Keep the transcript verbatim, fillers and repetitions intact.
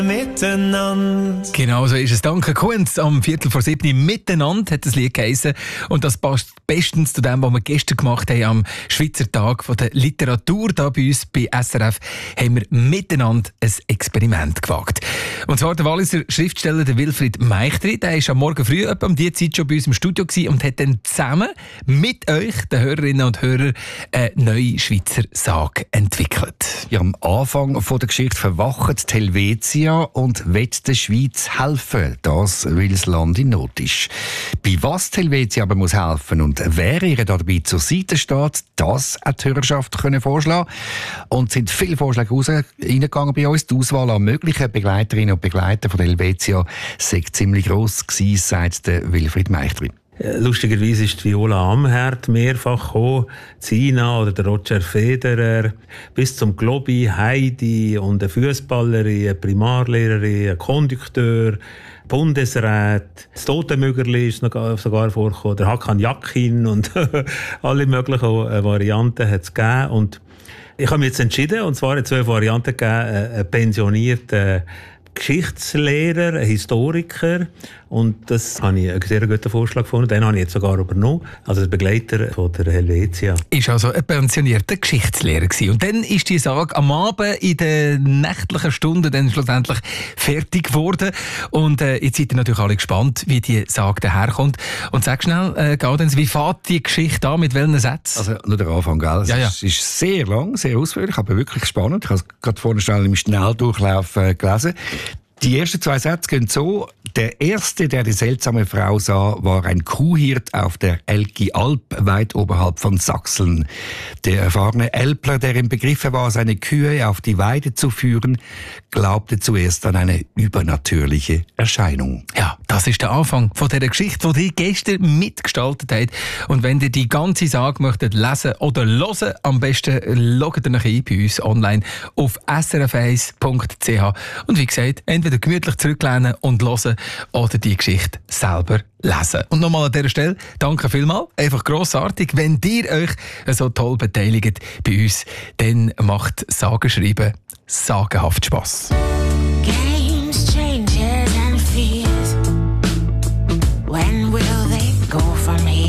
Miteinander. Genau so ist es. Danke, Kunz. Am Viertel vor sieben miteinander hat das Lied geheissen. Und das passt bestens zu dem, was wir gestern gemacht haben am Schweizer Tag von der Literatur. Da bei uns bei S R F haben wir miteinander ein Experiment gewagt. Und zwar der Walliser Schriftsteller der Wilfried Meichtri. Der war am Morgen früh etwa um diese Zeit schon bei uns im Studio gewesen und hat dann zusammen mit euch, den Hörerinnen und Hörern, eine neue Schweizer Sage entwickelt. Ja, am Anfang von der Geschichte verwacht die Helvetia und will der Schweiz helfen, das, weil das Land in Not ist. Bei was die Helvetia aber muss helfen und wer ihr dabei zur Seite steht, das hat die Hörerschaft können vorschlagen. Und es sind viele Vorschläge reingegangen bei uns. Die Auswahl an möglichen Begleiterinnen und Begleitern von der Helvetia sei ziemlich gross gewesen, sagt der Wilfried Meichtri. Lustigerweise ist die Viola Amherd mehrfach gekommen, Zina oder der Roger Federer, bis zum Globi, Heidi und eine Fußballerin, eine Primarlehrerin, ein Kondukteur, Bundesrat, das Totenmögerli ist noch sogar vorgekommen, der Hakan Yakin und alle möglichen Varianten hat es gegeben. Und ich habe mich jetzt entschieden, und zwar in zwei Varianten gegeben, einen pensionierten Geschichtslehrer, ein Historiker, und das habe ich einen sehr guten Vorschlag gefunden. Den habe ich jetzt sogar übernommen, also der Begleiter von der Helvetia. Ist also ein pensionierter Geschichtslehrer gewesen. Und dann ist die Sage am Abend in den nächtlichen Stunden dann schlussendlich fertig geworden. Und äh, jetzt seid ihr natürlich alle gespannt, wie die Sage daherkommt. Und sag schnell, äh, Gaudenz, wie fängt die Geschichte an, mit welchen Sätzen? Also nur der Anfang, gell? Es ja, ja. ist, ist sehr lang, sehr ausführlich, aber wirklich spannend. Ich habe es gerade vorne schnell im Schnelldurchlauf äh, gelesen. Die ersten zwei Sätze gehen so: Der erste, der die seltsame Frau sah, war ein Kuhhirt auf der Elki Alp, weit oberhalb von Sachsen. Der erfahrene Älpler, der im Begriffe war, seine Kühe auf die Weide zu führen, glaubte zuerst an eine übernatürliche Erscheinung. Ja, das ist der Anfang von dieser Geschichte, die ihr gestern mitgestaltet habt. Und wenn ihr die ganze Sage möchtet lesen oder hören, am besten loggt ihr euch ein bei uns online auf s r f eins punkt c h. Und wie gesagt, entweder gemütlich zurücklehnen und hören oder die Geschichte selber lesen. Und nochmal an dieser Stelle, danke vielmals. Einfach grossartig. Wenn ihr euch so toll beteiligt bei uns, dann macht Sagenschreiben sagenhaft Spass. Games, changes and fears. When will they go from here?